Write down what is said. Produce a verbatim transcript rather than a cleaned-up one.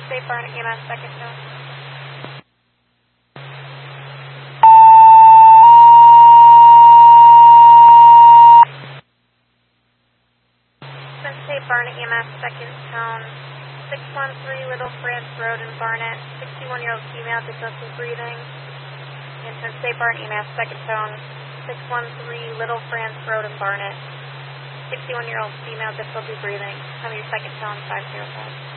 State Barnet E M S, second tone. State Barnet E M S, second tone. six one three Little France Road in Barnet. sixty-one-year-old female, difficulty breathing. And State Barnet E M S, second tone. six one three Little France Road in Barnet. sixty-one-year-old female, difficulty breathing. Tell me your second tone, five zero five.